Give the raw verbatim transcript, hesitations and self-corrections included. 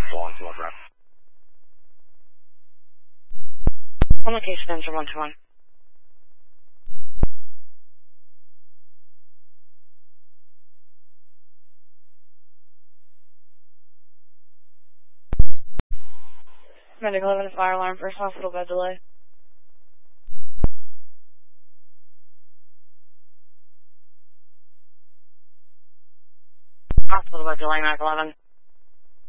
one to one rep. On location, enter one to one. Medic eleven, fire alarm, first hospital bed delay. Hospital bed delay, Medic eleven.